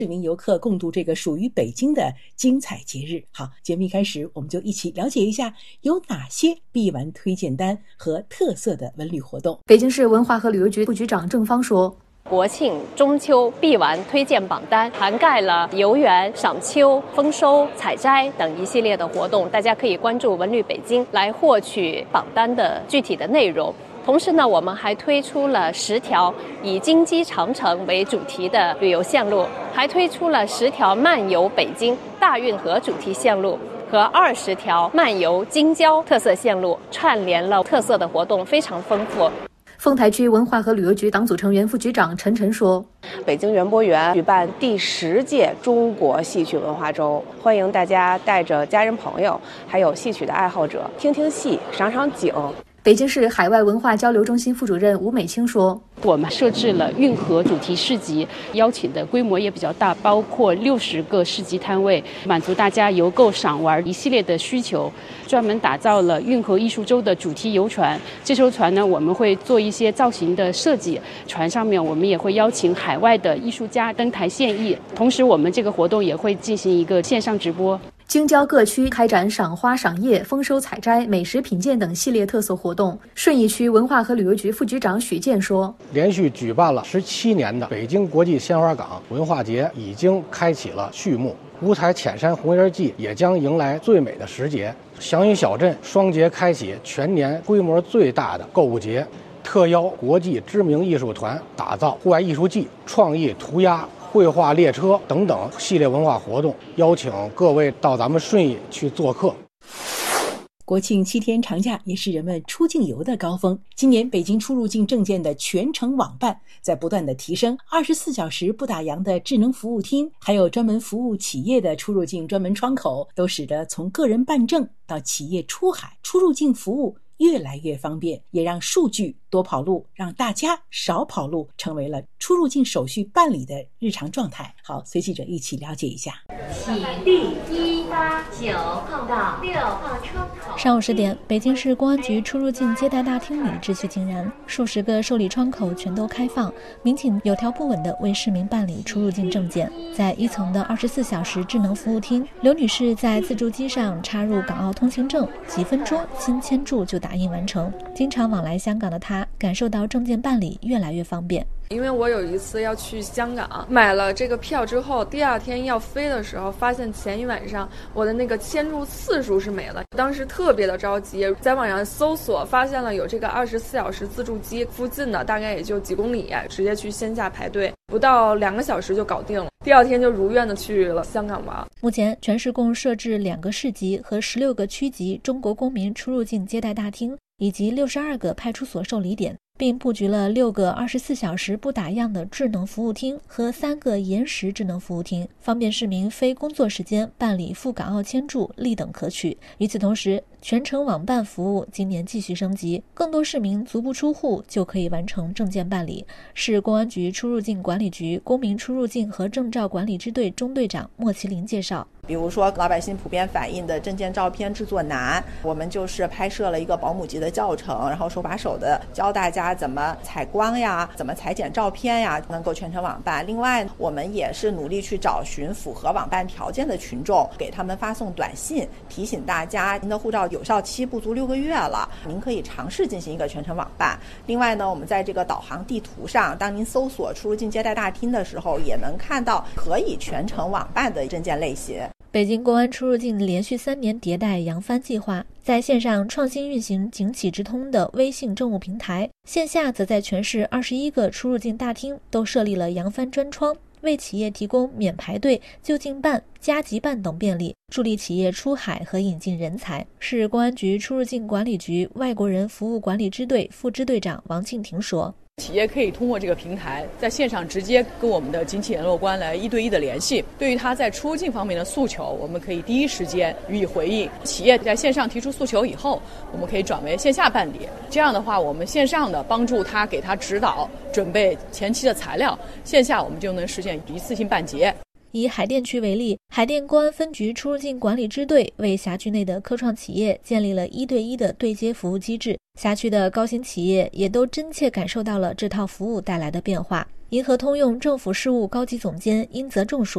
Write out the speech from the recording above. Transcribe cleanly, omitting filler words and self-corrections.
市民游客共度这个属于北京的精彩节日。好，节目一开始我们就一起了解一下有哪些必玩推荐单和特色的文旅活动。 北京市文化和旅游局副局长郑芳说， 国庆、中秋必玩推荐榜单涵盖了游园、赏秋、丰收、采摘等一系列的活动，大家可以关注文旅北京来获取榜单的具体的内容。同时呢，我们还推出了10条以金鸡长城为主题的旅游线路，还推出了10条漫游北京大运河主题线路和20条漫游京郊特色线路，串联了特色的活动，非常丰富。 丰台区文化和旅游局党组成员副局长陈晨说， 北京园博园举办第10届中国戏曲文化周，欢迎大家带着家人朋友还有戏曲的爱好者听听戏，赏赏景。 北京市海外文化交流中心副主任吴美清说， 我们设置了运河主题市集，邀请的规模也比较大，包括60个市集摊位，满足大家游购赏玩一系列的需求。专门打造了运河艺术周的主题游船，这艘船呢，我们会做一些造型的设计，船上面我们也会邀请海外的艺术家登台献艺，同时我们这个活动也会进行一个线上直播。 京郊各区开展赏花赏叶、丰收采摘、美食品鉴等系列特色活动。顺义区文化和旅游局副局长许健说， 连续举办了17年的北京国际鲜花港文化节已经开启了序幕，五彩浅山红叶季也将迎来最美的时节。祥云小镇双节开启全年规模最大的购物节，特邀国际知名艺术团打造户外艺术季、创意涂鸦、绘画列车等等系列文化活动，邀请各位到咱们顺义去做客。 国庆7天长假也是人们出境游的高峰。今年北京出入境证件的全程网办在不断的提升，24小时不打烊的智能服务厅，还有专门服务企业的出入境专门窗口，都使得从个人办证到企业出海出入境服务越来越方便，也让数据多跑路，让大家少跑路，成为了出入境手续办理的日常状态。好，随记者一起了解一下。 起立，189号到6号窗口。 上午10点，北京市公安局出入境接待大厅里秩序井然，数十个受理窗口全都开放，民警有条不紊地为市民办理出入境证件。在1层的24小时智能服务厅，刘女士在自助机上插入港澳通行证，几分钟新签注就打印完成。经常往来香港的她感受到证件办理越来越方便。 因为我有一次要去香港，买了这个票之后，第2天要飞的时候，发现前一晚上我的那个签注次数是没了，当时特别的着急，在网上搜索发现了有这个24小时自助机，附近的大概也就几公里，直接去线下排队，不到2个小时就搞定了。第2天就如愿的去了香港玩。 目前全市共设置2个市级和16个区级中国公民出入境接待大厅，以及62个派出所受理点，并布局了6个24小时不打烊的智能服务厅和3个延时智能服务厅，方便市民非工作时间办理赴港澳签注，立等可取。与此同时，全程网办服务今年继续升级，更多市民足不出户就可以完成证件办理。市公安局出入境管理局公民出入境和证照管理支队中队长莫麒麟介绍， 比如说老百姓普遍反映的证件照片制作难，我们就是拍摄了一个保姆级的教程，然后手把手的教大家怎么采光呀，怎么裁剪照片呀，能够全程网办。另外我们也是努力去找寻符合网办条件的群众，给他们发送短信提醒大家，您的护照有效期不足6个月了，您可以尝试进行一个全程网办。另外呢，我们在这个导航地图上，当您搜索出入境接待大厅的时候，也能看到可以全程网办的证件类型。 北京公安出入境连续3年迭代扬帆计划，在线上创新运行警企直通的微信政务平台，线下则在全市21个出入境大厅都设立了扬帆专窗，为企业提供免排队、就近办、加急办等便利，助力企业出海和引进人才。市公安局出入境管理局外国人服务管理支队副支队长王庆婷说， 企业可以通过这个平台在线上直接跟我们的警企联络官来1对1的联系，对于他在出入境方面的诉求，我们可以第一时间予以回应。企业在线上提出诉求以后，我们可以转为线下办理，这样的话我们线上的帮助他，给他指导准备前期的材料，线下我们就能实现一次性办结。 以海淀区为例，海淀公安分局出入境管理支队为辖区内的科创企业建立了1对1的对接服务机制，辖区的高新企业也都真切感受到了这套服务带来的变化。银河通用政府事务高级总监殷泽仲说，